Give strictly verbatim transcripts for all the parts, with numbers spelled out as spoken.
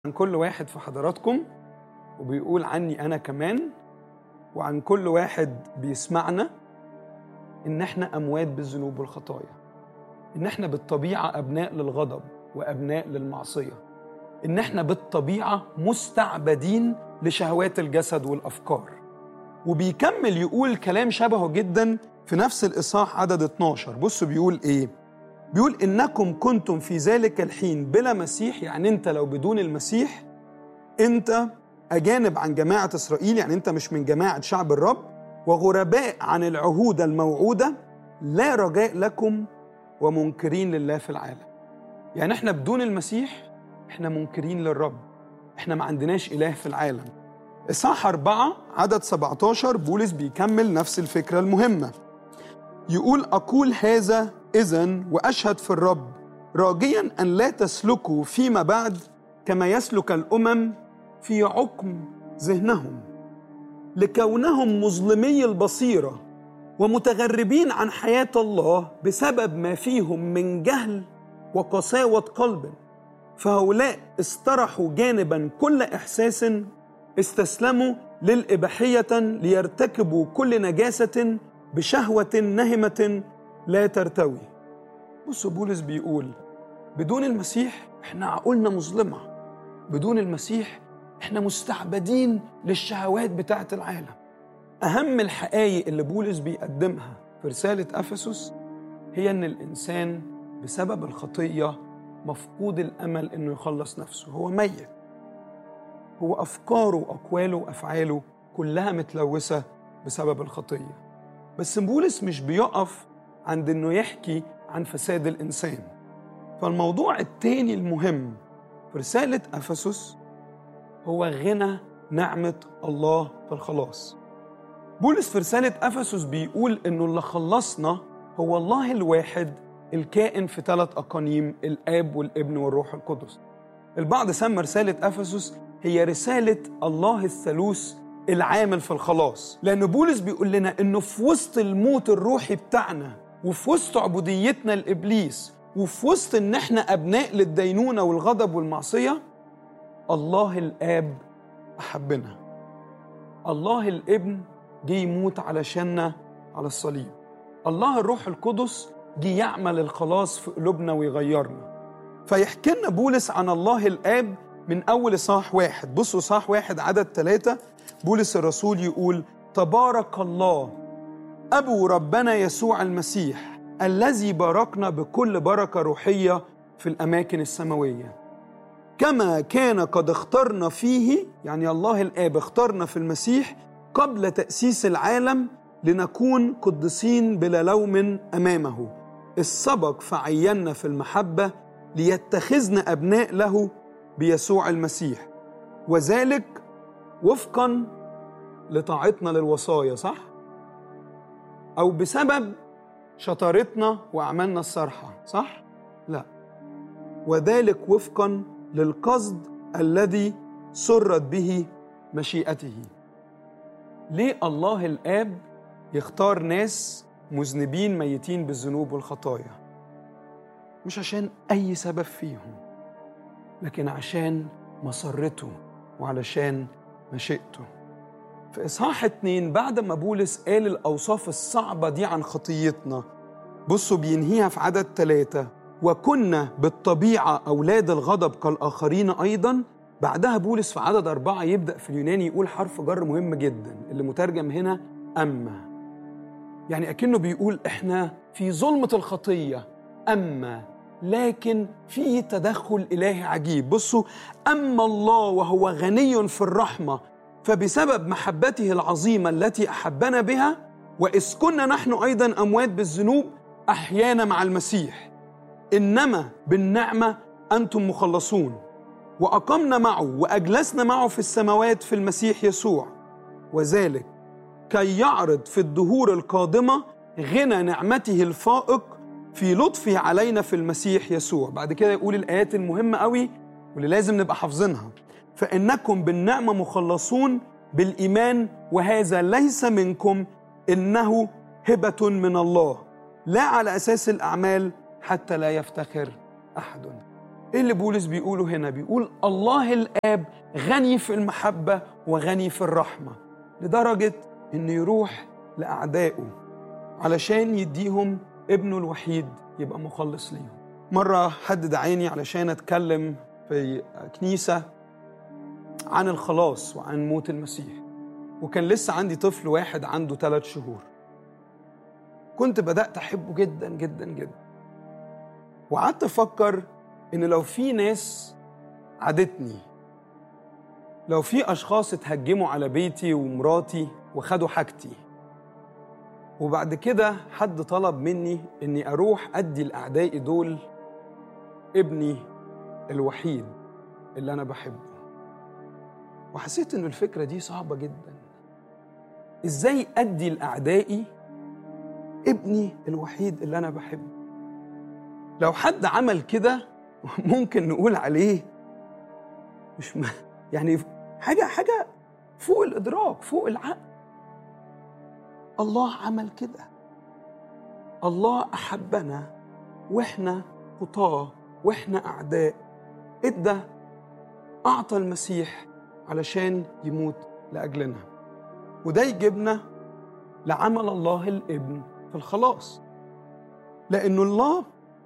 عن كل واحد في حضراتكم، وبيقول عني أنا كمان، وعن كل واحد بيسمعنا، إن إحنا أموات بالذنوب والخطايا، إن إحنا بالطبيعة أبناء للغضب وأبناء للمعصية، إن إحنا بالطبيعة مستعبدين لشهوات الجسد والأفكار. وبيكمل يقول كلام شبهه جدا في نفس الإصحاح عدد اتناشر. بصوا بيقول إيه؟ بيقول إنكم كنتم في ذلك الحين بلا مسيح، يعني أنت لو بدون المسيح أنت أجانب عن جماعة إسرائيل، يعني أنت مش من جماعة شعب الرب، وغرباء عن العهود الموعودة، لا رجاء لكم ومنكرين لله في العالم. يعني احنا بدون المسيح احنا منكرين للرب، احنا ما عندناش إله في العالم. إصحاح أربعة عدد سبعتاشر بولس بيكمل نفس الفكرة المهمة، يقول أقول هذا إذن وأشهد في الرب راجيا أن لا تسلكوا فيما بعد كما يسلك الأمم في عقم ذهنهم، لكونهم مظلمي البصيرة ومتغربين عن حياة الله بسبب ما فيهم من جهل وقساوة قلب، فهؤلاء استرحوا جانبا كل إحساس، استسلموا للإباحية ليرتكبوا كل نجاسة بشهوة نهمة لا ترتوي. بصوا بولس بيقول بدون المسيح احنا عقولنا مظلمة، بدون المسيح احنا مستعبدين للشهوات بتاعة العالم. أهم الحقائق اللي بولس بيقدمها في رسالة أفسس هي أن الإنسان بسبب الخطية مفقود الأمل أنه يخلص نفسه، هو ميت، هو أفكاره وأقواله وأفعاله كلها متلوثة بسبب الخطية. بس بولس مش بيقف عند أنه يحكي عن فساد الإنسان. فالموضوع التاني المهم في رسالة أفسس هو غنى نعمة الله في الخلاص. بولس في رسالة أفسس بيقول إنه اللي خلصنا هو الله الواحد الكائن في ثلاث أقانيم، الآب والابن والروح القدس. البعض سمى رسالة أفسس هي رسالة الله الثالوث العامل في الخلاص، لأن بولس بيقول لنا إنه في وسط الموت الروحي بتاعنا، وفي وسط عبوديتنا لإبليس، وفي وسط إن إحنا أبناء للدينونة والغضب والمعصية، الله الآب أحبنا، الله الابن جه يموت علشاننا على الصليب، الله الروح القدس جه يعمل الخلاص في قلوبنا ويغيرنا. فيحكي لنا بولس عن الله الآب من أول إصحاح واحد. بصوا إصحاح واحد عدد ثلاثة، بولس الرسول يقول تبارك الله أبو ربنا يسوع المسيح الذي باركنا بكل بركة روحية في الأماكن السماوية، كما كان قد اخترنا فيه، يعني الله الآب اخترنا في المسيح قبل تأسيس العالم لنكون قدسين بلا لوم أمامه، السبق فعينا في المحبة ليتخذنا أبناء له بيسوع المسيح، وذلك وفقا لطاعتنا للوصايا، صح؟ أو بسبب شطارتنا وأعمالنا الصالحة، صح؟ لا، وذلك وفقا للقصد الذي سرت به مشيئته. ليه الله الآب يختار ناس مذنبين ميتين بالذنوب والخطايا؟ مش عشان أي سبب فيهم، لكن عشان مسرته وعلشان مشيئته. في إصحاح اتنين بعد ما بولس قال الأوصاف الصعبة دي عن خطيتنا، بصوا بينهيها في عدد ثلاثة، وكنا بالطبيعة أولاد الغضب كالآخرين أيضا. بعدها بولس في عدد أربعة يبدأ في اليوناني يقول حرف جر مهم جدا اللي مترجم هنا أما، يعني أكنه بيقول إحنا في ظلمة الخطية، أما لكن في تدخل إلهي عجيب. بصوا، أما الله وهو غني في الرحمة فبسبب محبته العظيمة التي أحبنا بها، وإذ كنا نحن أيضا أموات بالذنوب أحيانا مع المسيح، إنما بالنعمة أنتم مخلصون، وأقمنا معه وأجلسنا معه في السماوات في المسيح يسوع، وذلك كي يعرض في الدهور القادمة غنى نعمته الفائق في لطفه علينا في المسيح يسوع. بعد كده يقول الآيات المهمة قوي واللي لازم نبقى حافظينها، فإنكم بالنعمة مخلصون بالإيمان، وهذا ليس منكم، إنه هبة من الله، لا على أساس الأعمال، حتى لا يفتخر أحد. إيه اللي بولس بيقوله هنا؟ بيقول الله الآب غني في المحبة وغني في الرحمة، لدرجة إنه يروح لأعدائه علشان يديهم ابنه الوحيد يبقى مخلص ليهم. مرة حد دعاني علشان أتكلم في كنيسة عن الخلاص وعن موت المسيح، وكان لسه عندي طفل واحد عنده ثلاث شهور. كنت بدأت أحبه جدا جدا جدا، وقعدت أفكر إن لو في ناس عادتني، لو في أشخاص اتهجموا على بيتي ومراتي وخدوا حاجتي، وبعد كده حد طلب مني إني أروح أدي لأعدائي دول ابني الوحيد اللي أنا بحبه، وحسيت إن الفكرة دي صعبة جدا. إزاي أدي لأعدائي ابني الوحيد اللي أنا بحبه؟ لو حد عمل كده ممكن نقول عليه مش م... يعني حاجة حاجة فوق الإدراك، فوق العقل. الله عمل كده، الله أحبنا وإحنا خطاة وإحنا أعداء، إدى أعطى المسيح علشان يموت لأجلنا. وده يجيبنا لعمل الله الابن في الخلاص، لأنه الله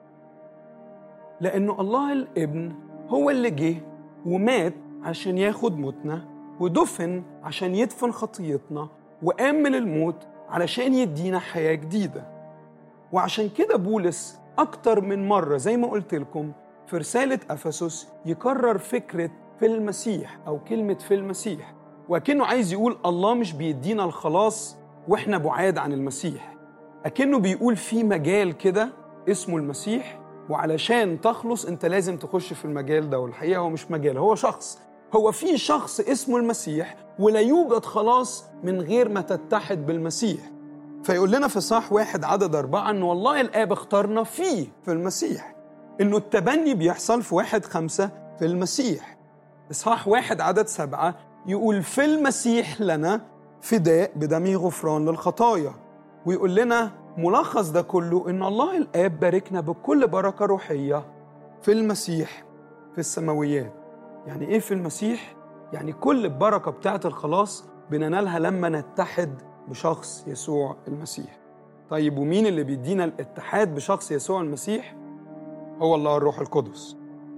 لأنه الله الابن هو اللي جه ومات عشان ياخد موتنا، ودفن عشان يدفن خطيتنا، وقام من الموت علشان يدينا حياة جديدة. وعشان كده بولس أكتر من مرة زي ما قلت لكم في رسالة أفسس يكرر فكرة في المسيح أو كلمة في المسيح، وكأنه عايز يقول الله مش بيدينا الخلاص وإحنا بعاد عن المسيح، أكنه بيقول في مجال كده اسمه المسيح، وعلشان تخلص أنت لازم تخش في المجال ده. والحقيقة هو مش مجال، هو شخص، هو في شخص اسمه المسيح، ولا يوجد خلاص من غير ما تتحد بالمسيح. فيقول لنا في صح واحد عدد أربعة أنه والله الآب اختارنا فيه في المسيح، أنه التبني بيحصل في واحد خمسة في المسيح. إصحاح واحد عدد سبعة يقول في المسيح لنا فداء بدمه غفران للخطايا. ويقول لنا ملخص ده كله إن الله الآب باركنا بكل بركة روحية في المسيح في السماويات. يعني إيه في المسيح؟ يعني كل البركة بتاعت الخلاص بننالها لما نتحد بشخص يسوع المسيح. طيب ومين اللي بيدينا الاتحاد بشخص يسوع المسيح؟ هو الله الروح القدس.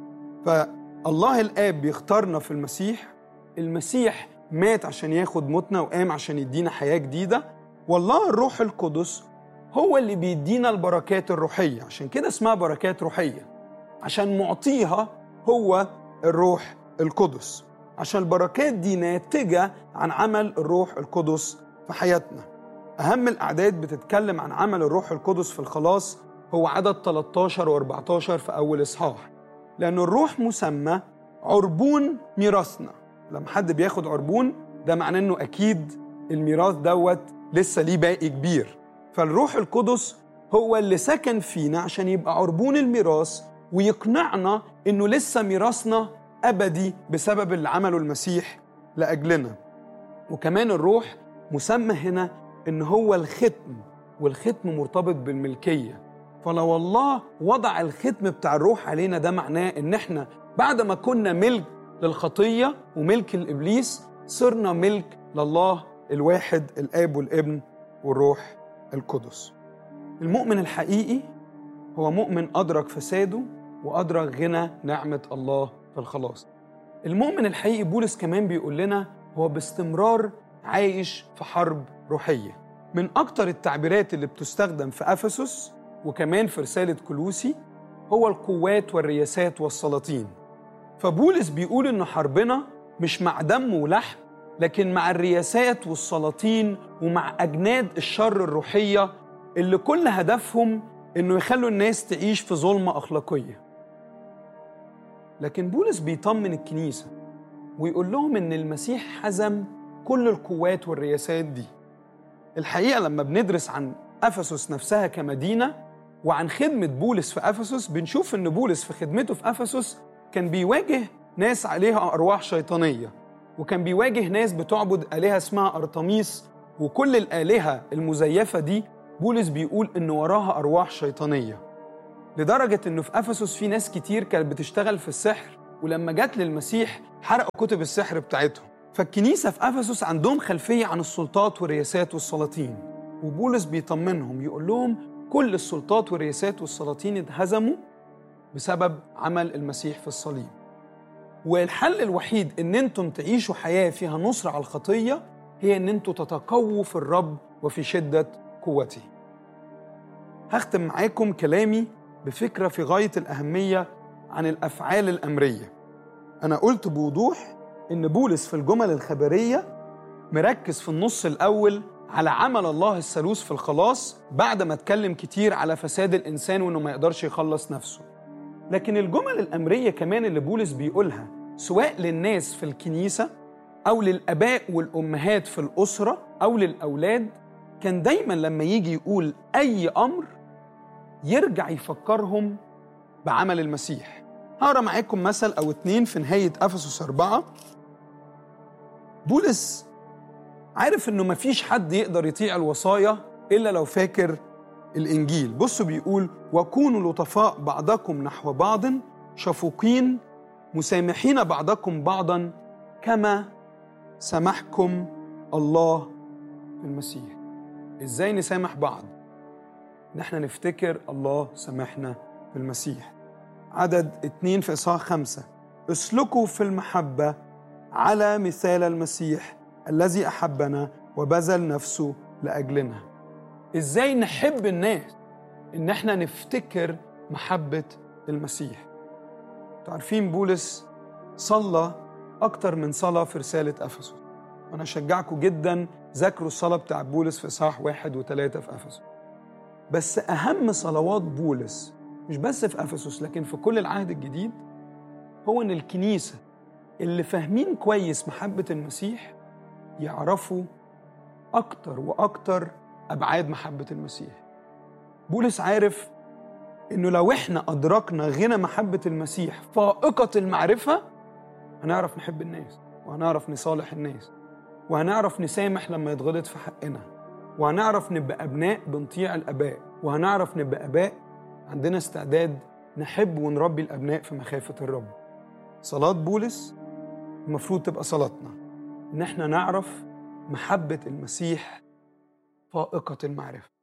فالله الآب بيختارنا في المسيح، المسيح مات عشان ياخد موتنا وقام عشان يدينا حياة جديدة، والله الروح القدس هو اللي بيدينا البركات الروحية. عشان كده اسمها بركات روحية، عشان معطيها هو الروح القدس، عشان البركات دي ناتجة عن عمل الروح القدس في حياتنا. أهم الأعداد بتتكلم عن عمل الروح القدس في الخلاص هو عدد ثلاثة عشر وأربعة عشر في أول إصحاح، لأن الروح مسمى عربون ميراثنا. لما حد بياخد عربون ده معناه أنه أكيد الميراث دوت لسه ليه باقي كبير، فالروح القدس هو اللي سكن فينا عشان يبقى عربون الميراث ويقنعنا أنه لسه ميراثنا أبدي بسبب اللي عمله المسيح لأجلنا. وكمان الروح مسمى هنا أنه هو الختم، والختم مرتبط بالملكية. فلو الله وضع الختم بتاع الروح علينا ده معناه أن احنا بعد ما كنا ملك للخطية وملك الإبليس صرنا ملك لله الواحد الآب والابن والروح القدس. المؤمن الحقيقي هو مؤمن أدرك فساده وأدرك غنى نعمة الله في الخلاص. المؤمن الحقيقي بولس كمان بيقول لنا هو باستمرار عايش في حرب روحية. من أكتر التعبيرات اللي بتستخدم في أفسس وكمان في رسالة كولوسي هو القوات والرياسات والسلاطين. فبولس بيقول إن حربنا مش مع دم ولحم، لكن مع الرياسات والسلاطين ومع أجناد الشر الروحية اللي كل هدفهم إنه يخلوا الناس تعيش في ظلمة أخلاقية. لكن بولس بيطمن الكنيسة ويقول لهم إن المسيح حزم كل القوات والرياسات دي. الحقيقة لما بندرس عن أفسس نفسها كمدينة وعن خدمة بولس في أفسس، بنشوف إن بولس في خدمته في أفسس كان بيواجه ناس عليها أرواح شيطانية، وكان بيواجه ناس بتعبد آلهة اسمها أرطميس، وكل الآلهة المزيفة دي بولس بيقول إن وراها أرواح شيطانية، لدرجة إنه في أفسس في ناس كتير كانت بتشتغل في السحر، ولما جت للمسيح حرقوا كتب السحر بتاعتهم. فالكنيسة في أفسس عندهم خلفية عن السلطات والرياسات والسلاطين، وبولس بيطمنهم يقول لهم كل السلطات والرياسات والسلاطين اتهزموا بسبب عمل المسيح في الصليب، والحل الوحيد إن أنتم تعيشوا حياة فيها نصر على الخطية هي إن أنتم تتقووا في الرب وفي شدة قوته. هختم معاكم كلامي بفكرة في غاية الأهمية عن الأفعال الأمرية. أنا قلت بوضوح إن بولس في الجمل الخبرية مركز في النص الأول على عمل الله الثالوث في الخلاص، بعد ما اتكلم كتير على فساد الإنسان وإنه ما يقدرش يخلص نفسه. لكن الجمل الأمرية كمان اللي بولس بيقولها سواء للناس في الكنيسة أو للآباء والأمهات في الأسرة أو للأولاد، كان دايما لما يجي يقول أي أمر يرجع يفكرهم بعمل المسيح. هقرأ معاكم مثل أو اتنين في نهاية أفسس أربعة. بولس عارف إنه مفيش حد يقدر يطيع الوصايا إلا لو فاكر الإنجيل. بصوا بيقول: وكونوا لطفاء بعضكم نحو بعض، شفوقين، مسامحين بعضكم بعضا كما سامحكم الله في المسيح. إزاي نسامح بعض؟ نحن نفتكر الله سامحنا في المسيح. عدد اتنين في إصحاح خمسة: اسلكوا في المحبة على مثال المسيح الذي أحبنا وبذل نفسه لأجلنا. إزاي نحب الناس؟ إن احنا نفتكر محبة المسيح. تعرفين بولس صلى أكتر من صلاة في رسالة أفسس، وأنا أشجعكم جدا ذاكروا الصلاة بتاع بولس في إصحاح واحد وثلاثة في أفسس. بس أهم صلوات بولس مش بس في أفسس لكن في كل العهد الجديد هو إن الكنيسة اللي فاهمين كويس محبة المسيح يعرفوا أكتر وأكتر أبعاد محبة المسيح. بولس عارف إنه لو إحنا أدركنا غنى محبة المسيح فائقة المعرفة هنعرف نحب الناس، وهنعرف نصالح الناس، وهنعرف نسامح لما يتغلط في حقنا، وهنعرف نبقى أبناء بنطيع الآباء، وهنعرف نبقى آباء عندنا استعداد نحب ونربي الأبناء في مخافة الرب. صلاة بولس المفروض تبقى صلاتنا، إن إحنا نعرف محبة المسيح فائقة المعرفة.